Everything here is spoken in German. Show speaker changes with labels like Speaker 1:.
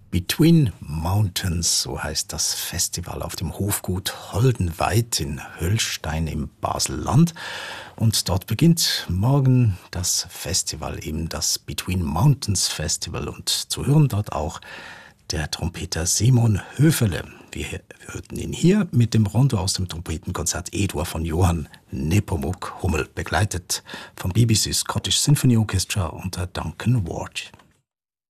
Speaker 1: Between Mountains, so heißt das Festival auf dem Hofgut Holdenweid in Höllstein im Baselland. Und dort beginnt morgen das Festival, eben das Between Mountains Festival. Und zu hören dort auch der Trompeter Simon Höfele. Wir hörten ihn hier mit dem Rondo aus dem Trompetenkonzert E-Dur von Johann Nepomuk Hummel, begleitet vom BBC Scottish Symphony Orchestra unter Duncan Ward.